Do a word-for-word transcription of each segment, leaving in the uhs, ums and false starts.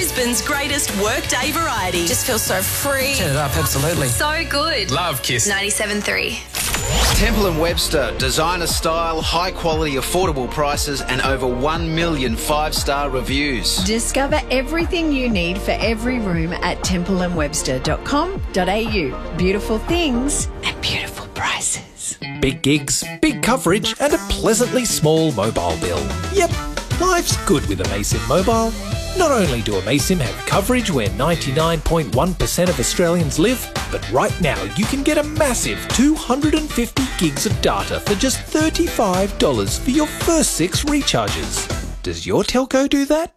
Brisbane's greatest workday variety. Just feels so free. Turn it up, absolutely. So good. Love Kiss. ninety-seven point three. Temple and Webster, designer style, high quality, affordable prices and over one million five-star reviews. Discover everything you need for every room at temple and webster dot com dot a u. Beautiful things and beautiful prices. Big gigs, big coverage and a pleasantly small mobile bill. Yep, life's good with Amaysim Mobile. Not only do Amaysim have coverage where ninety-nine point one percent of Australians live, but right now you can get a massive two hundred fifty gigs of data for just thirty-five dollars for your first six recharges. Does your telco do that?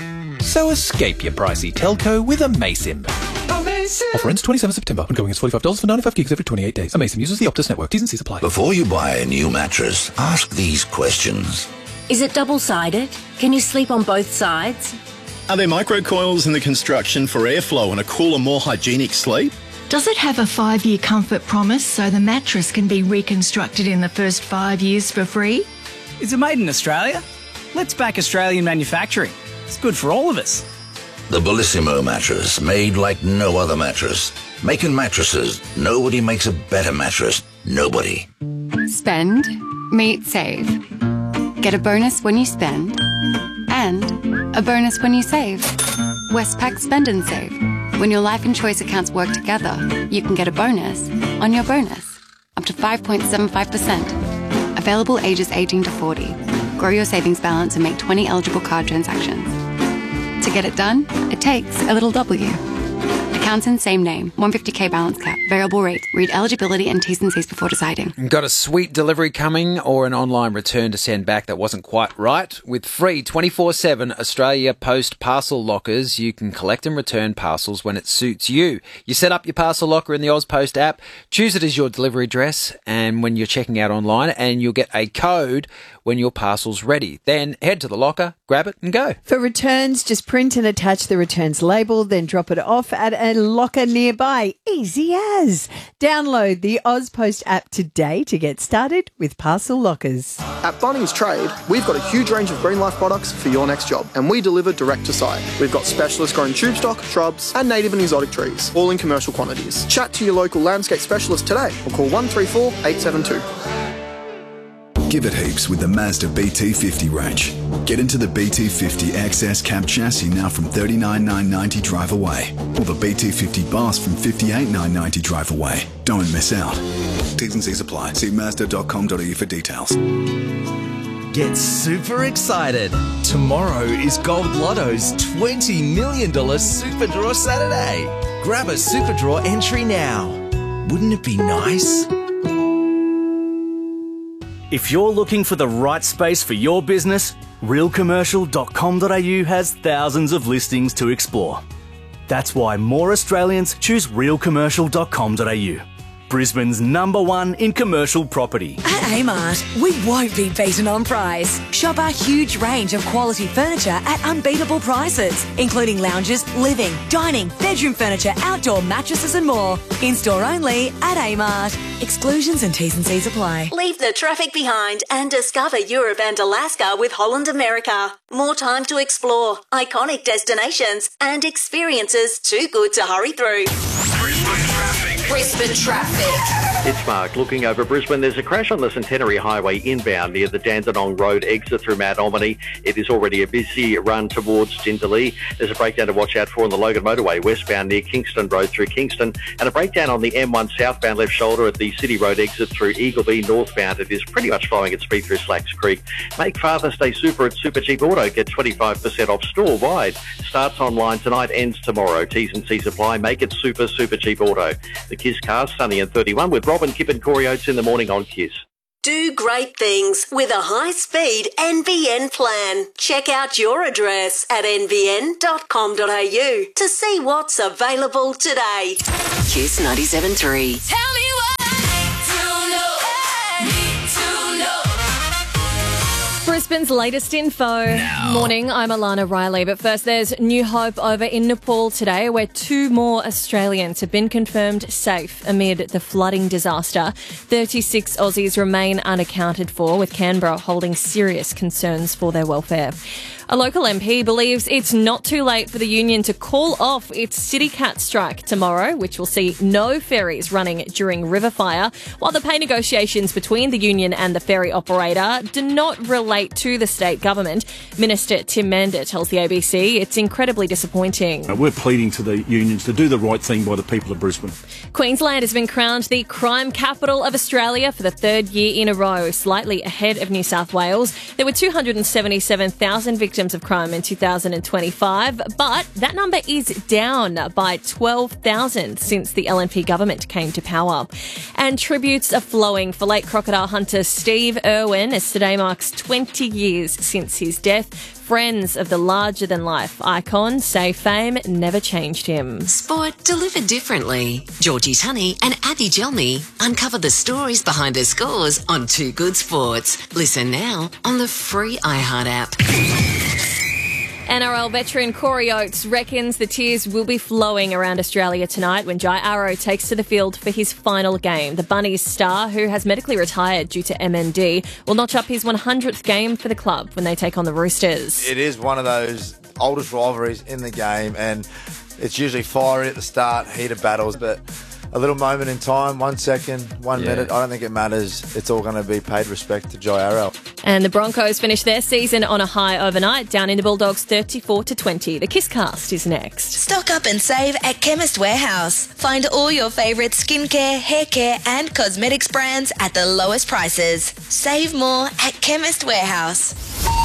So escape your pricey telco with Amaysim. Amaysim! Offer ends twenty-seventh of September. Ongoing is forty-five dollars for ninety-five gigs every twenty-eight days. Amaysim uses the Optus network. T's and C's apply. Before you buy a new mattress, ask these questions. Is it double-sided? Can you sleep on both sides? Are there microcoils in the construction for airflow and a cooler, more hygienic sleep? Does it have a five-year comfort promise so the mattress can be reconstructed in the first five years for free? Is it made in Australia? Let's back Australian manufacturing. It's good for all of us. The Bellissimo mattress, made like no other mattress. Making mattresses, nobody makes a better mattress. Nobody. Spend, meet, save. Get a bonus when you spend, and a bonus when you save. Westpac Spend and Save. When your life and choice accounts work together, you can get a bonus on your bonus. Up to five point seven five percent. Available ages eighteen to forty. Grow your savings balance and make twenty eligible card transactions. To get it done, it takes a little W. Accounts in same name. one hundred fifty k balance cap. Variable rate. Read eligibility and T's and C's before deciding. Got a sweet delivery coming or an online return to send back that wasn't quite right? With free twenty-four seven Australia Post parcel lockers, you can collect and return parcels when it suits you. You set up your parcel locker in the AusPost app, choose it as your delivery address, and when you're checking out online, and you'll get a code when your parcel's ready. Then head to the locker, grab it and go. For returns, just print and attach the returns label, then drop it off at a locker nearby. Easy as. Download the AusPost app today to get started with parcel lockers. At Bunnings Trade, we've got a huge range of Green Life products for your next job, and we deliver direct to site. We've got specialist grown tube stock, shrubs, and native and exotic trees, all in commercial quantities. Chat to your local landscape specialist today or call one three four, eight seven two. Give it heaps with the Mazda B T fifty range. Get into the B T fifty X S cab chassis now from thirty-nine thousand nine hundred ninety drive away, or the B T fifty Bus from fifty-eight thousand nine hundred ninety drive away. Don't miss out. T's and C's apply. See mazda dot com dot a u for details. Get super excited. Tomorrow is Gold Lotto's twenty million dollars Super Draw Saturday. Grab a Super Draw entry now. Wouldn't it be nice? If you're looking for the right space for your business, real commercial dot com dot a u has thousands of listings to explore. That's why more Australians choose real commercial dot com dot a u. Brisbane's number one in commercial property. At Amart, we won't be beaten on price. Shop our huge range of quality furniture at unbeatable prices, including lounges, living, dining, bedroom furniture, outdoor mattresses and more. In-store only at Amart. Exclusions and T's and C's apply. Leave the traffic behind and discover Europe and Alaska with Holland America. More time to explore, iconic destinations and experiences too good to hurry through. Brisbane traffic. It's Mark looking over Brisbane. There's a crash on the Centenary Highway inbound near the Dandenong Road exit through Mount Omni. It is already a busy run towards Jindalee. There's a breakdown to watch out for on the Logan Motorway westbound near Kingston Road through Kingston, and a breakdown on the M one southbound left shoulder at the City Road exit through Eagleby northbound. It is pretty much following its speed through Slacks Creek. Make Father's Day super at Super Cheap Auto. Get twenty-five percent off store-wide. Starts online tonight, ends tomorrow. T's and C's apply. Make it super, super cheap auto. The Kiss Cars, Sunny and thirty-one with Robin, Kip and Corey Oates in the morning on Kiss. Do great things with a high-speed N B N plan. Check out your address at n b n dot com dot a u to see what's available today. Kiss ninety-seven point three. Tell me what I need to know. Need to know. Brisbane's latest info. Now. Morning, I'm Alana Riley. But first, there's new hope over in Nepal today, where two more Australians have been confirmed safe amid the flooding disaster. thirty-six Aussies remain unaccounted for, with Canberra holding serious concerns for their welfare. A local M P believes it's not too late for the union to call off its City Cat strike tomorrow, which will see no ferries running during river fire, while the pay negotiations between the union and the ferry operator do not relate to the state government. Minister Tim Mander tells the A B C it's incredibly disappointing. Uh, we're pleading to the unions to do the right thing by the people of Brisbane. Queensland has been crowned the crime capital of Australia for the third year in a row, slightly ahead of New South Wales. There were two hundred seventy-seven thousand victims of crime in two thousand twenty-five, but that number is down by twelve thousand since the L N P government came to power. And tributes are flowing for late crocodile hunter Steve Irwin as today marks twenty years since his death. Friends of the larger-than-life icon say fame never changed him. Sport delivered differently. Georgie Tunney and Abby Gelmy uncover the stories behind the scores on Too Good Sports. Listen now on the free iHeart app. N R L veteran Corey Oates reckons the tears will be flowing around Australia tonight when Jai Arrow takes to the field for his final game. The Bunnies star, who has medically retired due to M N D, will notch up his one hundredth game for the club when they take on the Roosters. It is one of those oldest rivalries in the game, and it's usually fiery at the start, heated battles, but a little moment in time, one second, one Yeah. minute, I don't think it matters. It's all going to be paid respect to Jai Arrow. And the Broncos finished their season on a high overnight, down in the Bulldogs thirty-four to twenty. The Kisscast is next. Stock up and save at Chemist Warehouse. Find all your favourite skincare, hair care and cosmetics brands at the lowest prices. Save more at Chemist Warehouse.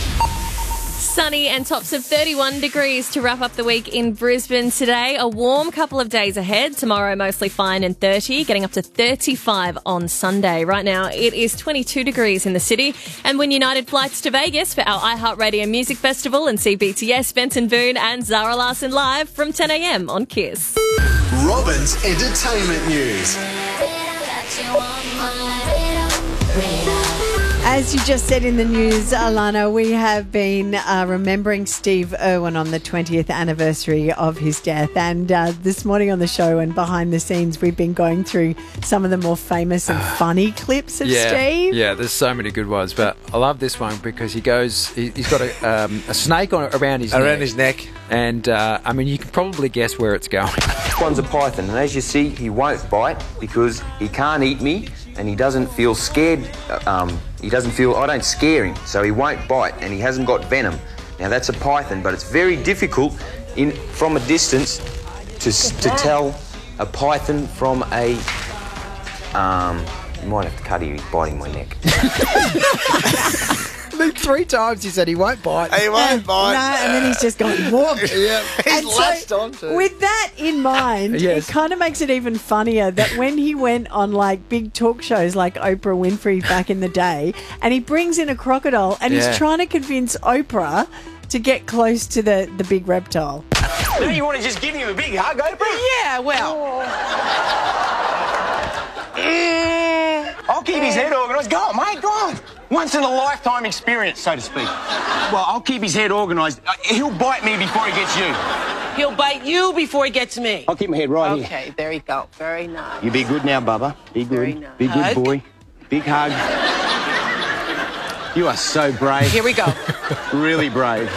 Sunny and tops of thirty-one degrees to wrap up the week in Brisbane today. A warm couple of days ahead. Tomorrow mostly fine and thirty, getting up to thirty-five on Sunday. Right now it is twenty-two degrees in the city. And win United flights to Vegas for our iHeartRadio Music Festival and see B T S, Benson Boone and Zara Larsson live from ten a.m. on Kiss. Robin's entertainment news. As you just said in the news, Alana, we have been uh, remembering Steve Irwin on the twentieth anniversary of his death. And uh, this morning on the show and behind the scenes, we've been going through some of the more famous and funny clips of yeah, Steve. Yeah, there's so many good ones, but I love this one because he goes, he, he's got a, um, a snake on around his Around neck. his neck. And, uh, I mean, you can probably guess where it's going. This one's a python, and as you see, he won't bite because he can't eat me and he doesn't feel scared. Um, he doesn't feel, I don't scare him, so he won't bite and he hasn't got venom. Now, that's a python, but it's very difficult in from a distance to, to tell a python from a... Um, you might have to cut him, he's biting my neck. Like three times he said he won't bite. He won't bite. No, and then he's just gone, whoop. Yeah, he's And so, latched onto. With that in mind, Yes. it kind of makes it even funnier that when he went on like big talk shows like Oprah Winfrey back in the day, and he brings in a crocodile and Yeah. he's trying to convince Oprah to get close to the, the big reptile. No, you want to just give him a big hug, Oprah? Yeah, well. I'll keep his head organised. Go on, mate, go on. Once in a lifetime experience, so to speak. Well, I'll keep his head organised. Uh, He'll bite me before he gets you. He'll bite you before he gets me. I'll keep my head right here. Okay, there you go. Very nice. You be good now, Bubba. Be good. Very nice. Be good, Hug. boy. Big hug. You are so brave. Here we go. Really brave.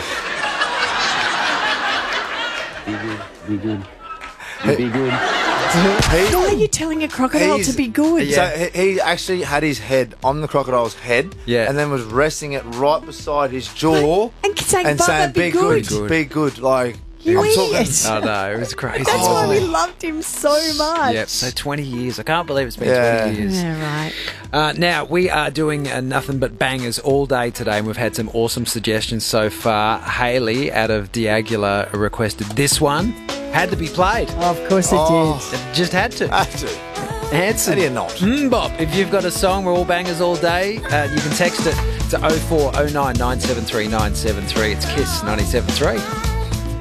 Be good. Be good. You be good. Why are you telling a crocodile to be good? So he, he actually had his head on the crocodile's head, Yeah. and then was resting it right beside his jaw, And saying, and "Bubba, saying, be "Be good." good, be good." Like You I'm idiot. talking. I know, it was crazy. That's why we wasn't it? loved him so much. Yep, so twenty years. I can't believe it's been Yeah. twenty years. Yeah, right. Uh, now, we are doing uh, nothing but bangers all day today, and we've had some awesome suggestions so far. Haley out of Diagula requested this one. Had to be played. Of course it Oh. did. It just had to. Have to. Hanson. How do you not? Mbop. If you've got a song, we're all bangers all day. Uh, you can text it to oh four oh nine nine seven three nine seven three. It's Kiss ninety-seven point three.